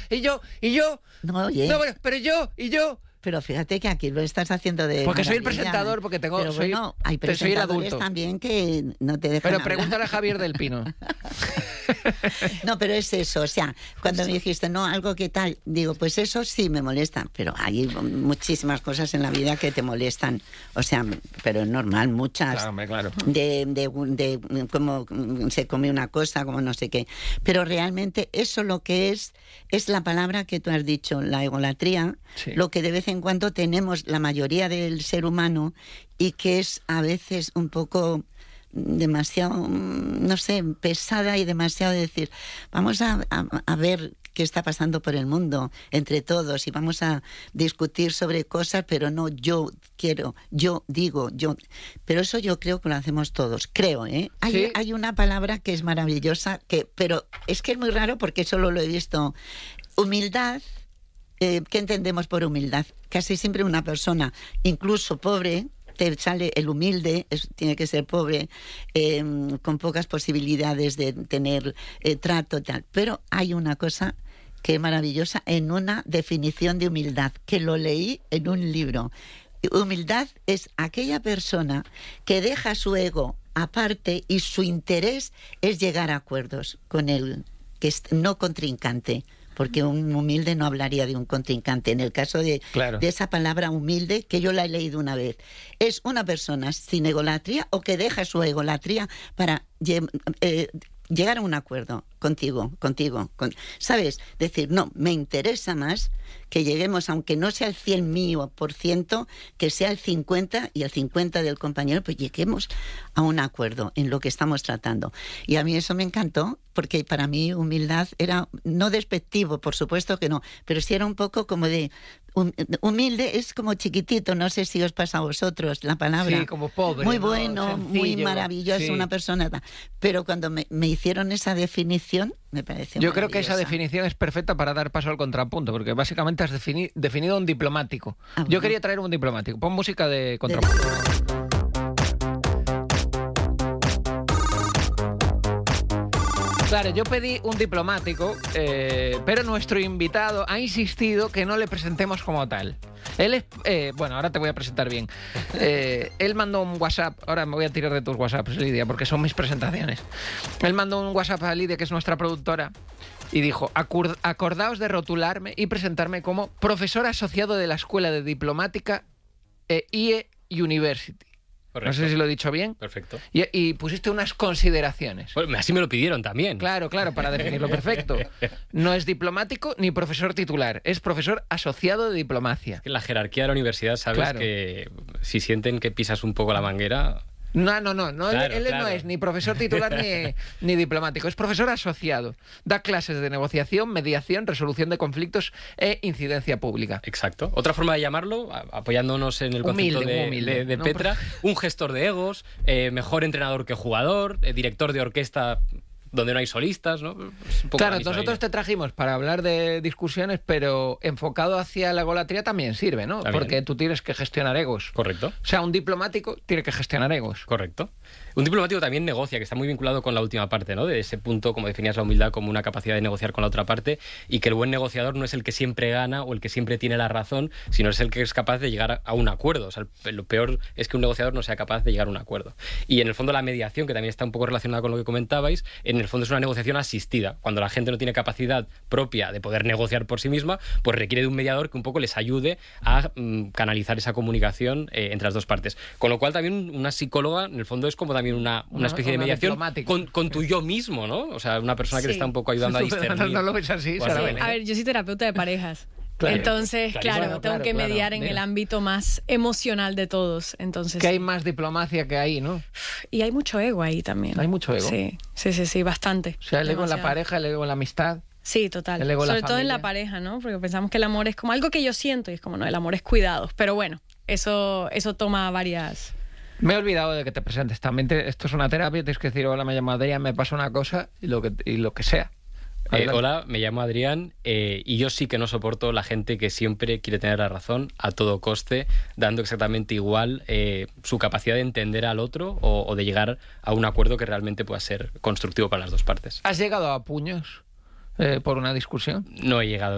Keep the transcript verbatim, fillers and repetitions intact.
y yo, y yo. No, oye. No, bueno, pero yo, y yo. Pero fíjate que aquí lo estás haciendo de Porque soy el maravilla. presentador, porque tengo... Pero soy, bueno, hay soy el presentadores adulto. también que no te dejan Pero hablar. pregúntale a Javier del Pino. No, pero es eso, o sea, cuando me dijiste, no, algo que tal, digo, pues eso sí me molesta, pero hay muchísimas cosas en la vida que te molestan, o sea, pero es normal, muchas. Claro, hombre, claro. De, de, de cómo se come una cosa, como no sé qué. Pero realmente eso lo que es, es la palabra que tú has dicho, la egolatría, sí. Lo que de vez en cuando tenemos la mayoría del ser humano y que es a veces un poco demasiado, no sé, pesada y demasiado decir, vamos a, a, a ver qué está pasando por el mundo entre todos y vamos a discutir sobre cosas, pero no yo quiero, yo digo, yo... Pero eso yo creo que lo hacemos todos, creo, ¿eh? Hay, ¿sí? Hay una palabra que es maravillosa, que pero es que es muy raro porque solo lo he visto. Humildad. Eh, ¿Qué entendemos por humildad? Casi siempre una persona, incluso pobre, te sale el humilde, es, tiene que ser pobre, eh, con pocas posibilidades de tener eh, trato y tal. Pero hay una cosa que es maravillosa en una definición de humildad, que lo leí en un libro. Humildad es aquella persona que deja su ego aparte y su interés es llegar a acuerdos con el que es no contrincante. Porque un humilde no hablaría de un contrincante. En el caso de, claro. de esa palabra humilde, que yo la he leído una vez, es una persona sin egolatría o que deja su egolatría para eh, llegar a un acuerdo contigo, contigo, con, ¿sabes? Decir, no, me interesa más que lleguemos, aunque no sea el cien mío por ciento, que sea el cincuenta y el cincuenta del compañero, pues lleguemos a un acuerdo en lo que estamos tratando. Y a mí eso me encantó, porque para mí humildad era no despectivo, por supuesto que no, pero sí era un poco como de... Humilde es como chiquitito, no sé si os pasa a vosotros la palabra. Sí, como pobre. Muy ¿no? bueno, Sencillo, muy maravilloso, sí. Una persona. Pero cuando me, me hicieron esa definición, me pareció Yo creo que esa definición es perfecta para dar paso al contrapunto, porque básicamente has defini- definido un diplomático. Ah, bueno. Yo quería traer un diplomático. Pon música de contrapunto. De... Claro, yo pedí un diplomático, eh, pero nuestro invitado ha insistido que no le presentemos como tal. Él es... Eh, bueno, ahora te voy a presentar bien. Eh, él mandó un WhatsApp... Ahora me voy a tirar de tus WhatsApps, Lidia, porque son mis presentaciones. Él mandó un WhatsApp a Lidia, que es nuestra productora, y dijo, acordaos de rotularme y presentarme como profesor asociado de la Escuela de Diplomática eh, I E University. Correcto. No sé si lo he dicho bien. Perfecto. Y, y pusiste unas consideraciones. Bueno, así me lo pidieron también. Claro, claro, para definirlo perfecto. No es diplomático ni profesor titular, es profesor asociado de diplomacia. Es que en la jerarquía de la universidad sabes claro. que si sienten que pisas un poco la manguera... No, no, no, no claro, él, él claro. no es ni profesor titular ni, ni diplomático, es profesor asociado. Da clases de negociación, mediación, resolución de conflictos e incidencia pública. Exacto. Otra forma de llamarlo, apoyándonos en el humilde, concepto de, humilde, de, de no, Petra, un gestor de egos, eh, mejor entrenador que jugador, eh, director de orquesta... donde no hay solistas, ¿no? Es un poco claro, nosotros te trajimos para hablar de discusiones, pero enfocado hacia la egolatría también sirve, ¿no? También. Porque tú tienes que gestionar egos. Correcto. O sea, un diplomático tiene que gestionar egos. Correcto. Un diplomático también negocia, que está muy vinculado con la última parte, ¿no? De ese punto, como definías la humildad, como una capacidad de negociar con la otra parte, y que el buen negociador no es el que siempre gana o el que siempre tiene la razón, sino es el que es capaz de llegar a un acuerdo. O sea, lo peor es que un negociador no sea capaz de llegar a un acuerdo. Y en el fondo la mediación, que también está un poco relacionada con lo que comentabais, en el fondo es una negociación asistida. Cuando la gente no tiene capacidad propia de poder negociar por sí misma, pues requiere de un mediador que un poco les ayude a mm, canalizar esa comunicación eh, entre las dos partes. Con lo cual también una psicóloga, en el fondo, es como también una, una especie una de mediación con, con tu yo mismo, ¿no? O sea, una persona que sí. te está un poco ayudando a discernir. No lo ves así, sí. A ver, yo soy terapeuta de parejas. Claro, Entonces, claro, claro tengo claro, que mediar claro, en mira. el ámbito más emocional de todos. Entonces, que hay más diplomacia que ahí, ¿no? Y hay mucho ego ahí también. Hay mucho ego. Sí, sí, sí, sí bastante. O sea, el ego en la pareja, el ego en la amistad. Sí, total. El ego en Sobre la todo en la pareja, ¿no? Porque pensamos que el amor es como algo que yo siento y es como, no, el amor es cuidados. Pero bueno, eso, eso toma varias... Me he olvidado de que te presentes. También te, esto es una terapia, tienes que decir, hola, me llamo Adrián, me pasa una cosa y lo que, y lo que sea. Eh, hola, me llamo Adrián eh, y yo sí que no soporto la gente que siempre quiere tener la razón a todo coste, dando exactamente igual eh, su capacidad de entender al otro o, o de llegar a un acuerdo que realmente pueda ser constructivo para las dos partes. ¿Has llegado a puños eh, por una discusión? No he llegado.